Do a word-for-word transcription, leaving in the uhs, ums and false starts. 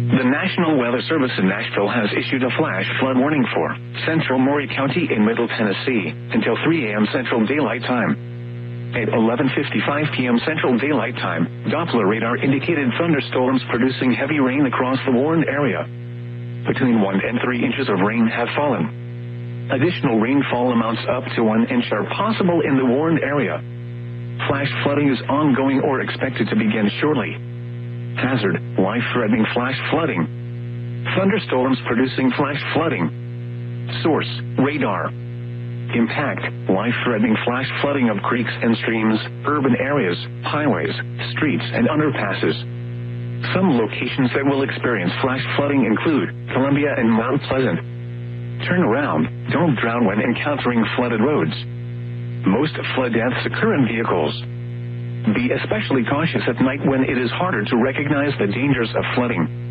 The National Weather Service in Nashville has issued a flash flood warning for central Maury County in Middle Tennessee until three a.m. Central Daylight Time. At eleven fifty-five p.m. Central Daylight Time, Doppler radar indicated thunderstorms producing heavy rain across the warned area. Between one and three inches of rain have fallen. Additional rainfall amounts up to one inch are possible in the warned area. Flash flooding is ongoing or expected to begin shortly. Hazard, life-threatening flash flooding. Thunderstorms producing flash flooding. Source, radar. Impact, life-threatening flash flooding of creeks and streams, urban areas, highways, streets, and underpasses. Some locations that will experience flash flooding include Columbia and Mount Pleasant. Turn around, don't drown when encountering flooded roads. Most flood deaths occur in vehicles. Be especially cautious at night when it is harder to recognize the dangers of flooding.